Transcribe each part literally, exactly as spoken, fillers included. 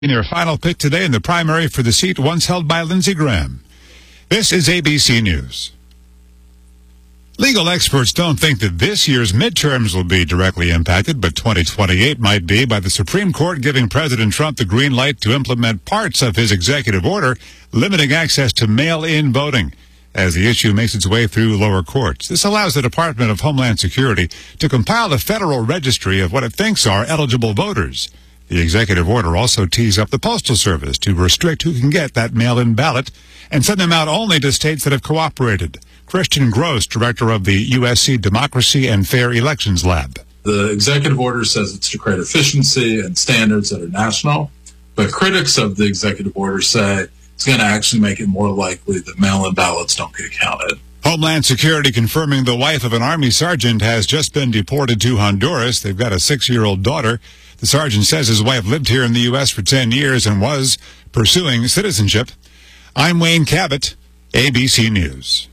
Their final pick today in the primary for the seat once held by Lindsey Graham. This is A B C News. Legal experts don't think that this year's midterms will be directly impacted, but twenty twenty-eight might be, by the Supreme Court giving President Trump the green light to implement parts of his executive order limiting access to mail-in voting as the issue makes its way through lower courts. This allows the Department of Homeland Security to compile a federal registry of what it thinks are eligible voters. The executive order also tees up the Postal Service to restrict who can get that mail-in ballot and send them out only to states that have cooperated. Christian Gross, director of the U S C Democracy and Fair Elections Lab. The executive order says it's to create efficiency and standards that are national, but critics of the executive order say it's going to actually make it more likely that mail-in ballots don't get counted. Homeland Security confirming the wife of an Army sergeant has just been deported to Honduras. They've got a six-year-old daughter. The sergeant says his wife lived here in the U S for ten years and was pursuing citizenship. I'm Wayne Cabot, A B C News.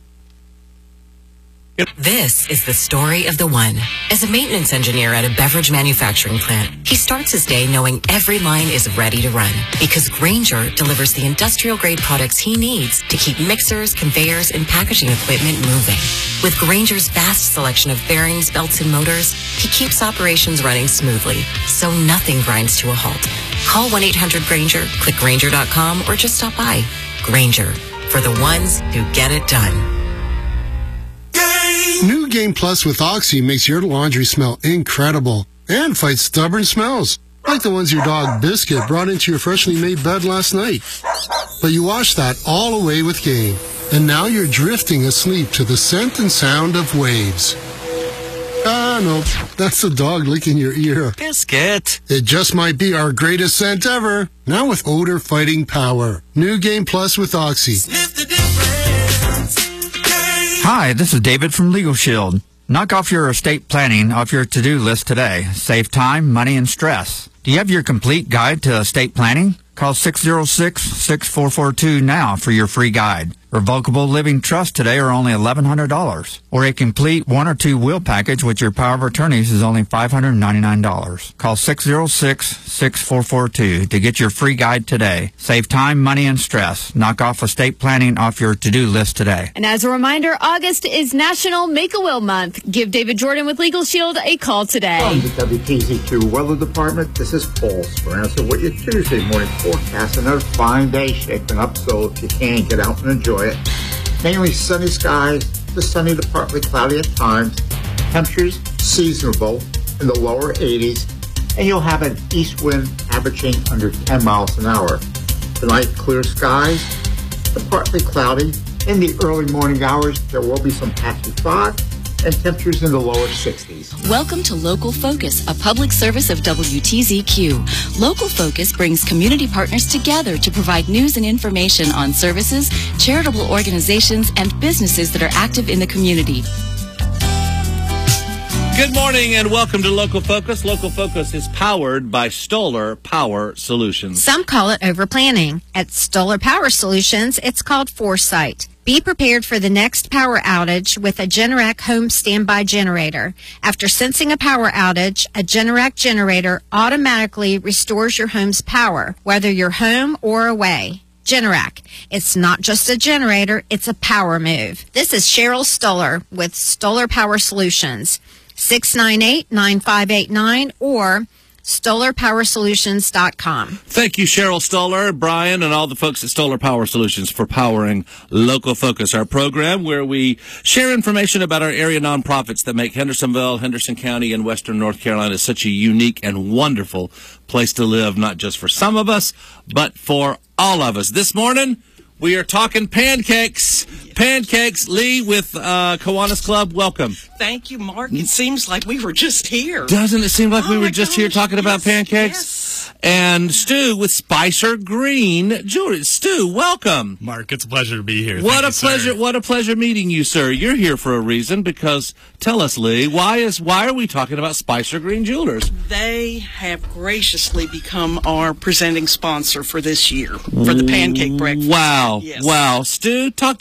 This is the story of the one. As a maintenance engineer at a beverage manufacturing plant, he starts his day knowing every line is ready to run because Grainger delivers the industrial-grade products he needs to keep mixers, conveyors, and packaging equipment moving. With Grainger's vast selection of bearings, belts, and motors, he keeps operations running smoothly, so nothing grinds to a halt. Call one eight hundred Grainger, click Grainger dot com, or just stop by. Grainger, for the ones who get it done. New Game Plus with Oxy makes your laundry smell incredible and fights stubborn smells, like the ones your dog Biscuit brought into your freshly made bed last night. But you washed that all away with Game, and now you're drifting asleep to the scent and sound of waves. Ah, no, that's the dog licking your ear. Biscuit. It just might be our greatest scent ever, now with odor-fighting power. New Game Plus with Oxy. Sniff the difference. Hi, this is David from Legal Shield. Knock off your estate planning off your to-do list today. Save time, money, and stress. Do you have your complete guide to estate planning? Call six oh six, six four four two now for your free guide. Revocable living trusts today are only eleven hundred dollars. Or a complete one or two will package with your power of attorneys is only five hundred ninety-nine dollars. Call six oh six, six four four two to get your free guide today. Save time, money, and stress. Knock off estate planning off your to-do list today. And as a reminder, August is National Make-A-Will Month. Give David Jordan with Legal Shield a call today. From the W T Z Q Weather Department, this is Paul Speranza with your Tuesday morning forecast. Another fine day shaping up, so if you can, get out and enjoy it. Mainly sunny skies, the sunny to partly cloudy at times. Temperatures seasonable in the lower eighties, and you'll have an east wind averaging under ten miles an hour. Tonight, clear skies, the partly cloudy. In the early morning hours, there will be some patchy fog, and temperatures in the lower sixties. Welcome to Local Focus, a public service of W T Z Q. Local Focus brings community partners together to provide news and information on services, charitable organizations, and businesses that are active in the community. Good morning and welcome to Local Focus. Local Focus is powered by Stoller Power Solutions. Some call it overplanning. At Stoller Power Solutions, it's called foresight. Be prepared for the next power outage with a Generac home standby generator. After sensing a power outage, a Generac generator automatically restores your home's power, whether you're home or away. Generac. It's not just a generator, it's a power move. This is Cheryl Stoller with Stoller Power Solutions. six nine eight, nine five eight nine or Stoller Power Solutions dot com. Thank you, Cheryl Stoller, Brian, and all the folks at Stoller Power Solutions for powering Local Focus, our program where we share information about our area nonprofits that make Hendersonville, Henderson County, and Western North Carolina such a unique and wonderful place to live, not just for some of us, but for all of us. This morning, we are talking pancakes. Pancakes. Lee with uh, Kiwanis Club, welcome. Thank you, Mark. It seems like we were just here. Doesn't it seem like oh we were just gosh, here talking yes, about pancakes? Yes. And Stu with Spicer Green Jewelry. Stu, welcome. Mark, it's a pleasure to be here. What Thank a you, pleasure! Sir. What a pleasure meeting you, sir. You're here for a reason because tell us, Lee, why is why are we talking about Spicer Green Jewelers? They have graciously become our presenting sponsor for this year for the pancake breakfast. Wow, yes. wow, Stu, talk to us about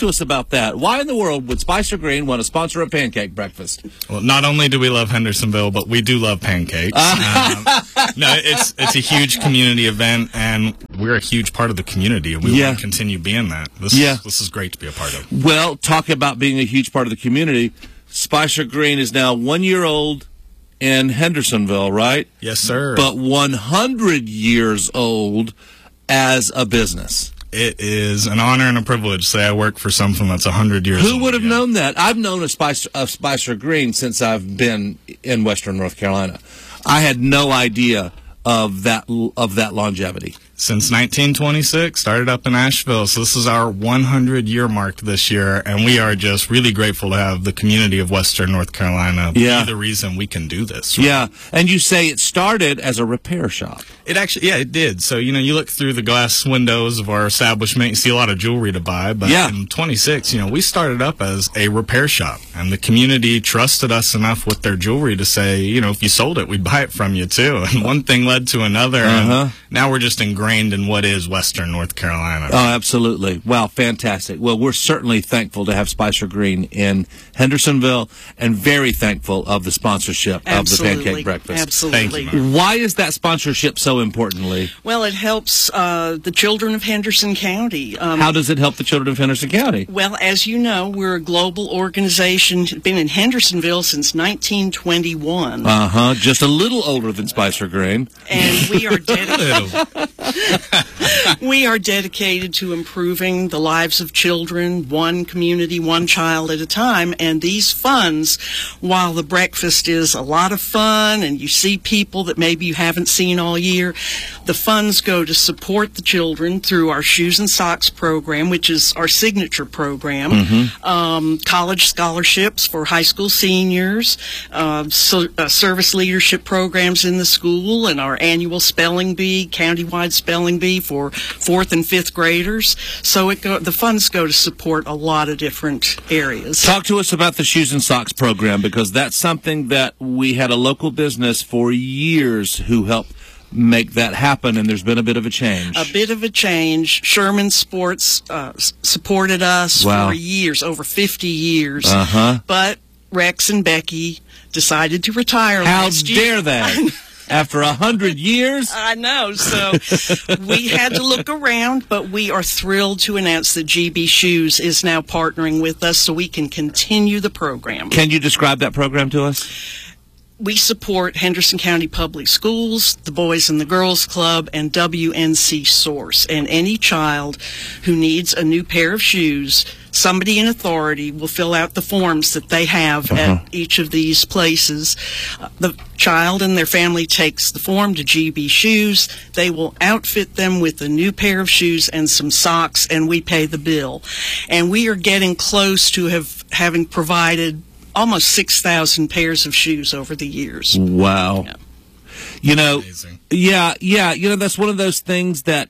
about that. Why in the world would Spicer Green want to sponsor a pancake breakfast? Well, not only do we love Hendersonville, but we do love pancakes. um, no, it's it's a huge community event, and we're a huge part of the community, and we Yeah. want to continue being that. This, Yeah. is, this is great to be a part of. Well, talk about being a huge part of the community. Spicer Green is now one year old in Hendersonville, right? Yes, sir. But one hundred years old as a business. It is an honor and a privilege to say I work for something that's one hundred years Who old. would have known that? I've known a Spicer, of Spicer Green since I've been in Western North Carolina. I had no idea of that of that longevity. Since nineteen twenty-six, started up in Asheville, so this is our one hundred year mark this year, and we are just really grateful to have the community of Western North Carolina Yeah. be the reason we can do this. Yeah, and you say it started as a repair shop. It actually, yeah, it did. So, you know, you look through the glass windows of our establishment, you see a lot of jewelry to buy, but Yeah. in twenty-six, you know, we started up as a repair shop, and the community trusted us enough with their jewelry to say, you know, if you sold it, we'd buy it from you too. And one thing led to another, Uh-huh. and now we're just ingrained in what is Western North Carolina. Oh, absolutely. Wow, fantastic. Well, we're certainly thankful to have Spicer Green in Hendersonville and very thankful of the sponsorship Absolutely. of the Pancake Breakfast. Absolutely. Thank you, Why is that sponsorship so important, Lee? Well, it helps uh, the children of Henderson County. Um, How does it help the children of Henderson County? Well, as you know, we're a global organization, been in Hendersonville since nineteen twenty-one. Uh-huh. Just a little older than Spicer Green. And we are dedicated. We are dedicated to improving the lives of children, one community, one child at a time. And these funds, while the breakfast is a lot of fun and you see people that maybe you haven't seen all year, the funds go to support the children through our Shoes and Socks program, which is our signature program, Mm-hmm. um, college scholarships for high school seniors, uh, so, uh, service leadership programs in the school, and our annual spelling bee, countywide spelling bee for fourth and fifth graders. So it go, the funds go to support a lot of different areas. Talk to us about the Shoes and Socks program, because that's something that we had a local business for years who helped make that happen, and there's been a bit of a change. A bit of a change. Sherman Sports uh, s- supported us Wow. for years, over fifty years. Uh-huh. But Rex and Becky decided to retire How last year. dare they? After a hundred years? I know. So we had to look around, but we are thrilled to announce that G B Shoes is now partnering with us so we can continue the program. Can you describe that program to us? We support Henderson County Public Schools, the Boys and the Girls Club, and W N C Source. And any child who needs a new pair of shoes, somebody in authority will fill out the forms that they have Uh-huh. at each of these places. Uh, the child and their family takes the form to G B Shoes. They will outfit them with a new pair of shoes and some socks, and we pay the bill. And we are getting close to have having provided almost six thousand pairs of shoes over the years. Wow. Yeah. You know, Amazing. yeah, yeah, you know, that's one of those things that,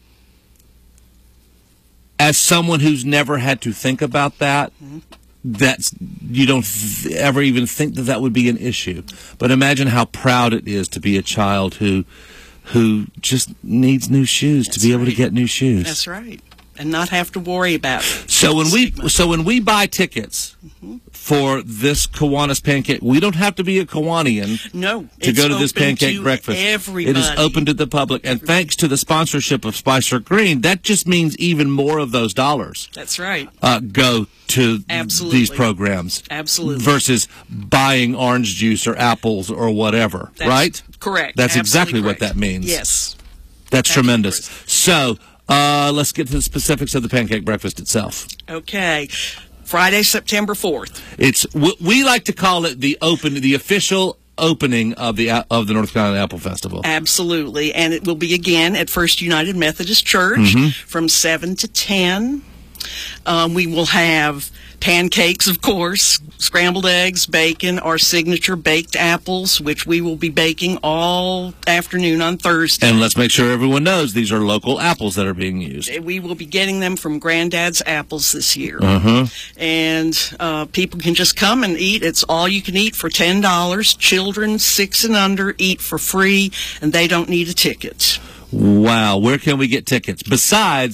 as someone who's never had to think about that, Mm-hmm. that's, you don't th- ever even think that that would be an issue. But imagine how proud it is to be a child who, who just needs new shoes, That's to be able to right. get new shoes. That's right. And not have to worry about it. So when we Stigma. so when we buy tickets for this Kiwanis pancake, we don't have to be a Kiwanian No, to it's go to this open pancake to breakfast. everybody. It is open to the public, and thanks to the sponsorship of Spicer Green, that just means even more of those dollars That's right. uh, go to Absolutely. these programs. Absolutely. Versus buying orange juice or apples or whatever, That's right? Correct. That's Absolutely exactly what correct. that means. Yes. That's Absolutely tremendous. So uh, let's get to the specifics of the pancake breakfast itself. Okay. Friday, September fourth. It's we, we like to call it the open, the official opening of the of the North Carolina Apple Festival. Absolutely. And it will be again at First United Methodist Church Mm-hmm. from seven to ten. Um, we will have pancakes, of course, scrambled eggs, bacon, our signature baked apples, which we will be baking all afternoon on Thursday. And let's make sure everyone knows these are local apples that are being used. We will be getting them from Granddad's Apples this year. Uh-huh. And uh, people can just come and eat. It's all you can eat for ten dollars. Children six and under eat for free, and they don't need a ticket. Wow. Where can we get tickets? Besides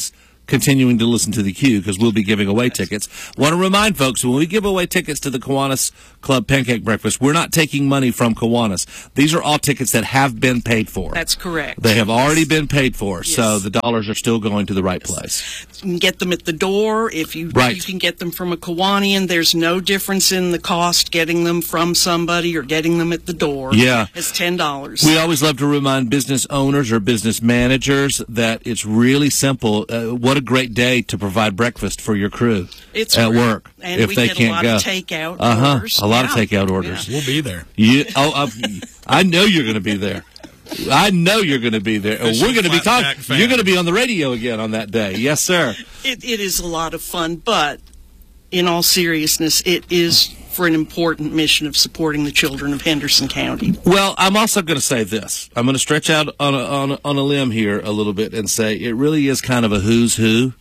continuing to listen to the Q, because we'll be giving away tickets. Want to remind folks, when we give away tickets to the Kiwanis Club Pancake Breakfast, we're not taking money from Kiwanis. These are all tickets that have been paid for. That's correct. They have already been paid for, yes. so the dollars are still going to the right place. You can get them at the door. If you right. you can get them from a Kiwanian, there's no difference in the cost getting them from somebody or getting them at the door. Yeah. It's ten dollars. We always love to remind business owners or business managers that it's really simple. Uh, what a great day to provide breakfast for your crew it's at great. work and if we they get can't a lot go. Of takeout uh-huh. orders. A lot yeah. of takeout orders. Yeah. We'll be there. You, oh, uh, I know you're going to be there. I know you're going to be there. Official We're going to be talking. Flapjack You're going to be on the radio again on that day. Yes, sir. It, it is a lot of fun, but in all seriousness, it is for an important mission of supporting the children of Henderson County. Well, I'm also going to say this. I'm going to stretch out on a, on a, on a limb here a little bit and say it really is kind of a who's who.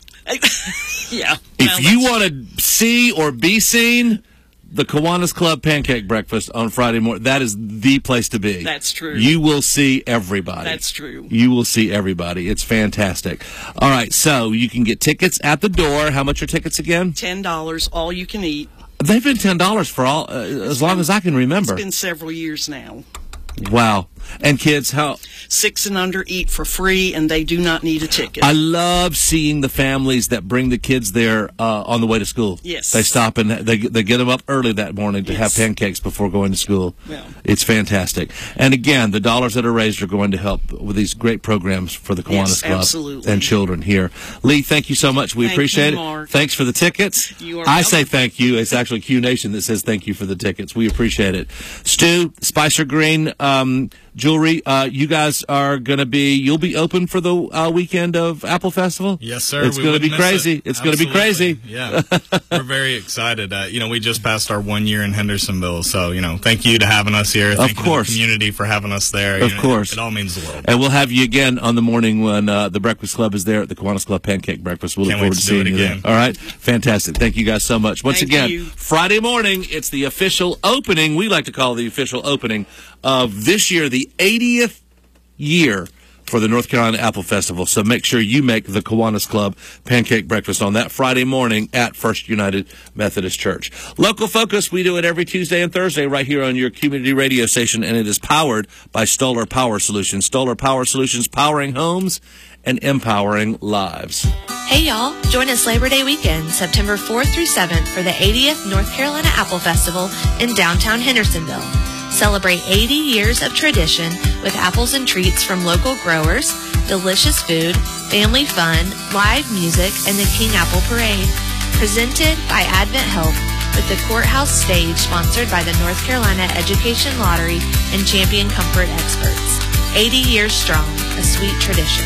yeah. If well, you want to see or be seen, the Kiwanis Club Pancake Breakfast on Friday morning, that is the place to be. That's true. You will see everybody. That's true. You will see everybody. It's fantastic. All right, so you can get tickets at the door. How much are tickets again? ten dollars, all you can eat. They've been ten dollars for all uh, as long as I can remember. It's been several years now. Wow. And kids, how six and under eat for free, and they do not need a ticket. I love seeing the families that bring the kids there uh, on the way to school. Yes. They stop and they they get them up early that morning to yes. have pancakes before going to school. Yeah. It's fantastic. And again, the dollars that are raised are going to help with these great programs for the Kiwanis yes, Club absolutely. and children here. Lee, thank you so much. We thank appreciate you, it. Mark. Thanks for the tickets. You are I welcome. say thank you. It's actually Q Nation that says thank you for the tickets. We appreciate it. Stu, Spicer Green um, Jewelry, uh, you guys are going to be, you'll be open for the uh, weekend of Apple Festival? Yes, sir. It's going to be crazy. It. It's going to be crazy. Yeah. We're very excited. Uh, you know, we just passed our one year in Hendersonville. So, you know, thank you to having us here. Thank of course. You to the community for having us there. Of you know, course. It, it all means the world. And we'll have you again on the morning when uh, the Breakfast Club is there at the Kiwanis Club Pancake Breakfast. We'll Can't look forward wait to to do seeing it you again. there. All right? Fantastic. Thank you guys so much. Once Thank again, you. Friday morning, it's the official opening, we like to call the official opening of this year, the eightieth year for the North Carolina Apple Festival. So make sure you make the Kiwanis Club Pancake Breakfast on that Friday morning at First United Methodist Church. Local Focus, we do it every Tuesday and Thursday right here on your community radio station, and it is powered by Stoller Power Solutions. Stoller Power Solutions, powering homes and empowering lives. Hey y'all, join us Labor Day weekend, September fourth through seventh for the eightieth North Carolina Apple Festival in downtown Hendersonville. Celebrate eighty years of tradition with apples and treats from local growers, delicious food, family fun, live music, and the King Apple Parade. Presented by Advent Health with the Courthouse Stage sponsored by the North Carolina Education Lottery and Champion Comfort Experts. eighty years strong, a sweet tradition.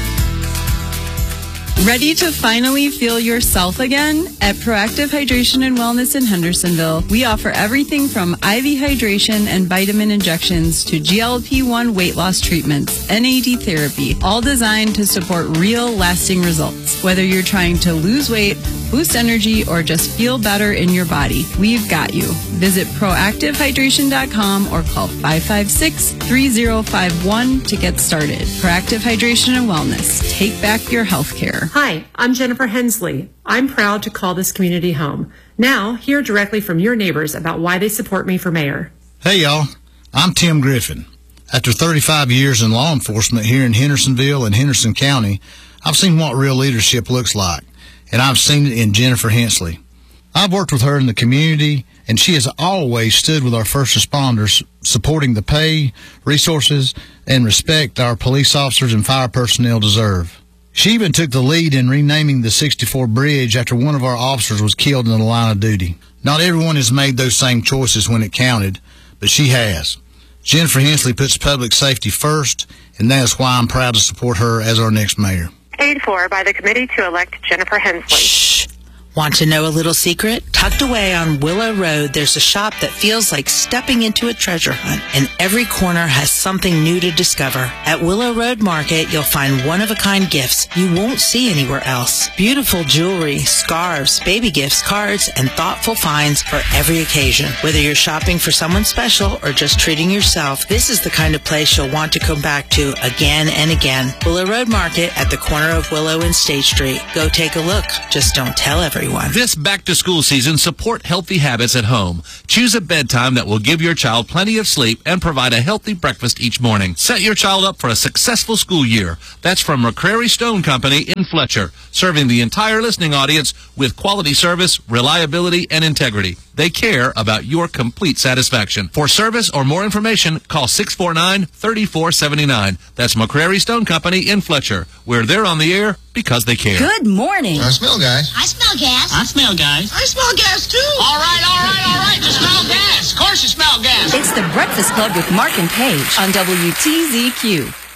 Ready to finally feel yourself again? At Proactive Hydration and Wellness in Hendersonville, we offer everything from I V hydration and vitamin injections to G L P one weight loss treatments, N A D therapy, all designed to support real, lasting results. Whether you're trying to lose weight, boost energy, or just feel better in your body, we've got you. Visit proactive hydration dot com or call five five six, three zero five one to get started. Proactive Hydration and Wellness. Take back your health care. Hi, I'm Jennifer Hensley. I'm proud to call this community home. Now, hear directly from your neighbors about why they support me for mayor. Hey, y'all. I'm Tim Griffin. After thirty-five years in law enforcement here in Hendersonville and Henderson County, I've seen what real leadership looks like, and I've seen it in Jennifer Hensley. I've worked with her in the community, and she has always stood with our first responders, supporting the pay, resources, and respect our police officers and fire personnel deserve. She even took the lead in renaming the sixty-four Bridge after one of our officers was killed in the line of duty. Not everyone has made those same choices when it counted, but she has. Jennifer Hensley puts public safety first, and that is why I'm proud to support her as our next mayor. Paid for by the committee to elect Jennifer Hensley. Shh. Want to know a little secret? Tucked away on Willow Road, there's a shop that feels like stepping into a treasure hunt, and every corner has something new to discover. At Willow Road Market, you'll find one-of-a-kind gifts you won't see anywhere else. Beautiful jewelry, scarves, baby gifts, cards, and thoughtful finds for every occasion. Whether you're shopping for someone special or just treating yourself, this is the kind of place you'll want to come back to again and again. Willow Road Market at the corner of Willow and State Street. Go take a look. Just don't tell everyone. This back-to-school season, support healthy habits at home. Choose a bedtime that will give your child plenty of sleep and provide a healthy breakfast each morning. Set your child up for a successful school year. That's from McCrary Stone Company in Fletcher, serving the entire listening audience with quality service, reliability, and integrity. They care about your complete satisfaction. For service or more information, call six four nine, three four seven nine. That's McCrary Stone Company in Fletcher, where they're on the air because they care. Good morning. I smell gas. I smell gas. I smell gas. I smell gas, too. All right, all right, all right. You smell gas. Of course you smell gas. It's the Breakfast Club with Mark and Paige on W T Z Q.